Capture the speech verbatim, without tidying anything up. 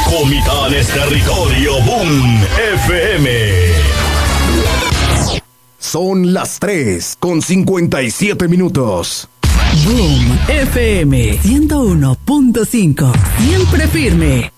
Comitán es territorio Boom F M. Son las tres con cincuenta y siete minutos. Boom F M ciento uno punto cinco. Siempre firme.